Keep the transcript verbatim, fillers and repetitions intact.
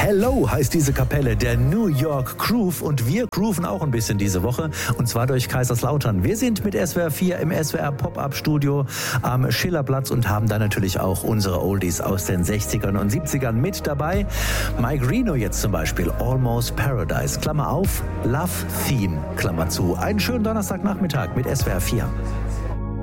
Hello heißt diese Kapelle, der New York Groove, und wir grooven auch ein bisschen diese Woche, und zwar durch Kaiserslautern. Wir sind mit S W R vier im S W R Pop-Up-Studio am Schillerplatz und haben da natürlich auch unsere Oldies aus den sechzigern und siebzigern mit dabei. Mike Reno jetzt zum Beispiel, Almost Paradise, Klammer auf, Love Theme, Klammer zu. Einen schönen Donnerstagnachmittag mit S W R vier.